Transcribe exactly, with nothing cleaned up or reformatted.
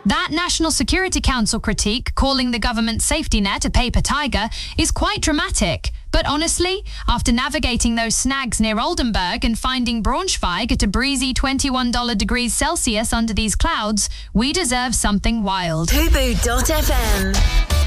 That National Security Council critique, calling the government's safety net a paper tiger, is quite dramatic. But honestly, after navigating those snags near Oldenburg and finding Braunschweig at a breezy twenty-one degrees Celsius under these clouds, we deserve something wild. Fubu dot F M